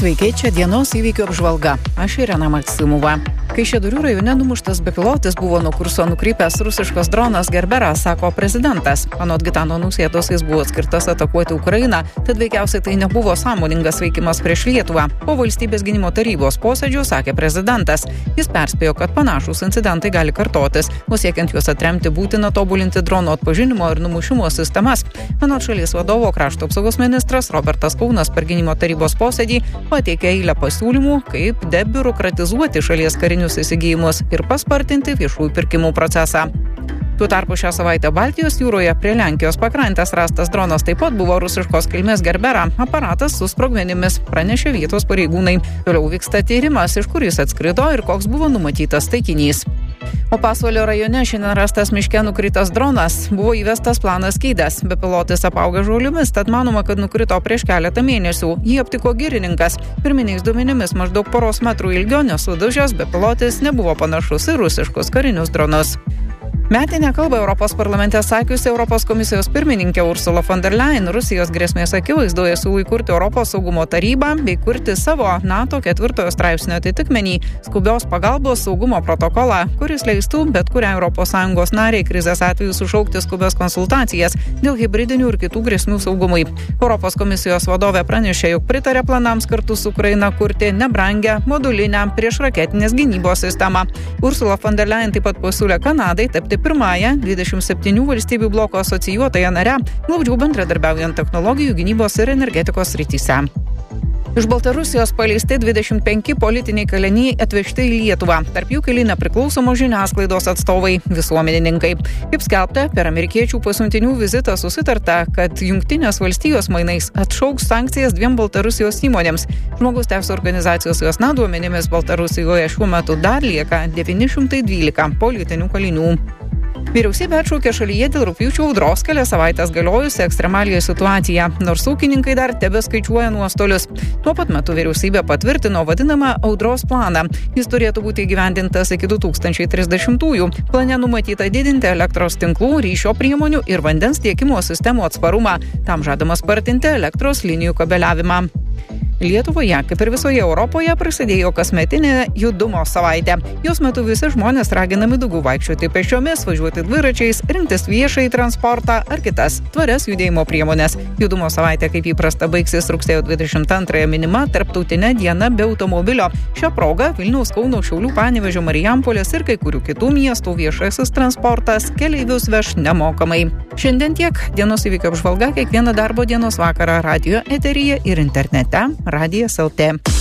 Sveiki, čia dienos įvykių apžvalga. Aš Irena Maksimova. Kaišiadorių rajone numuštas bepilotis buvo nuo kurso nukrypęs rusiškas dronas Gerberas, sako prezidentas. Anot Gitano Nausėdos jis buvo skirtas atakuoti Ukrainą, tad veikiausiai tai nebuvo sąmoningas veikimas prieš Lietuvą. Po valstybės gynimo tarybos posėdžių sakė prezidentas. Jis perspėjo, kad panašūs incidentai gali kartotis, o siekiant juos atremti būtina tobulinti dronų atpažinimo ir numušimo sistemas. Anot šalies vadovo krašto apsaugos ministras Robertas Kaunas per gynimo tarybos posėdį pateikė eilę pasiūlymų, kaip debiurokratizuoti šalies karinius įsigijimus ir paspartinti viešųjų pirkimų procesą. Tuo tarpu šią savaitę Baltijos jūroje prie Lenkijos pakrantės rastas dronas taip pat buvo rusiškos kilmės Gerbera. Aparatas su sprogmenimis, pranešė vietos pareigūnai. Toliau vyksta tyrimas, iš kur jis atskrido ir koks buvo numatytas taikinys. O Pasvalio rajone šiandien rastas miške nukritas dronas. Buvo įvestas planas Skydas. Bepilotis apauga žolėmis, tad manoma, kad nukrito prieš keletą mėnesių. Jį aptiko girininkas. Pirminiais duomenimis maždaug poros metrų ilgio nesudužęs bepilotis nebuvo panašus į rusiškus karinius dronus. Metinę kalbą Europos parlamente sakiusi Europos komisijos pirmininkė Ursula von der Leyen Rusijos grėsmės akivaizdoje siūlo įkurti Europos saugumo tarybą bei kurti savo NATO 4 straipsnio atitikmenį skubios pagalbos saugumo protokolą, kuris leistų bet kuriai ES nariai krizės atveju sušaukti skubias konsultacijas dėl hibridinių ir kitų grėsmių saugumui. Europos komisijos vadovė pranešė, jog pritarė planams kartu su Ukraina kurti nebrangę modulinę priešraketinės gynybos sistemą. Ursula von der Leyen taip pat pasiūlė Kanadai tapti pirmąją 27 valstybių bloko asocijuotąją narę, glaudžiau bendradarbiaujant technologijų, gynybos ir energetikos srityse. Iš Baltarusijos paleisti 25 politiniai kaliniai atvežti į Lietuvą. Tarp jų keli nepriklausomos žiniasklaidos atstovai, visuomenininkai. Kaip skelbta, per amerikiečių pasiuntinių vizitą susitarta, kad Jungtinės valstijos mainais atšauks sankcijas 2 Baltarusijos įmonėms. Žmogaus teisių organizacijos JOSNA duomenimis Baltarusijoje šiuo metu dar lieka 912 politinių kalinių. Vyriausybė atšaukė šalyje dėl rugpjūčio audros kelias savaitės galiojusią ekstremalią situaciją, nors ūkininkai dar tebeskaičiuoja nuostolius. Tuo pat metu vyriausybė patvirtino vadinamą audros planą. Jis turėtų būti įgyvendintas iki 2030-ųjų. Plane numatyta didinti elektros tinklų, ryšio priemonių ir vandens tiekimo sistemų atsparumą. Tam žadama spartinti elektros linijų kabeliavimą. Lietuvoje, kaip ir visoje Europoje, prasidėjo kasmetinė judumo savaitė. Jos metu visi žmonės raginami daugiau vaikščioti pėsčiomis, važiuoti dviračiais, rinktis viešąjį transportą ar kitas tvarias judėjimo priemonės. Judumo savaitė, kaip įprasta, baigsis rugsėjo 22 minima Tarptautinė diena be automobilio. Šią progą Vilniaus, Kauno, Šiaulių, Panevėžio, Marijampolės ir kai kurių kitų miestų viešasis transportas keleivius veš nemokamai. Šiandien tiek. Dienos įvykių apžvalga kiekvieną darbo dienos vakarą radijo eteryje ir internete. Radijas LT.